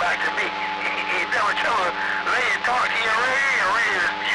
back to me. He never tell her, lady talk to your lady, or lady